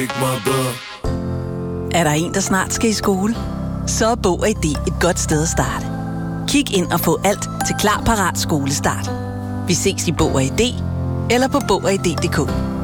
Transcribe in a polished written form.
Ikke meget bedre. Er der en, der snart skal i skole? Så er Bog og ID et godt sted at starte. Kig ind og få alt til klar parat skolestart. Vi ses i Bog og ID eller på bogogid.dk.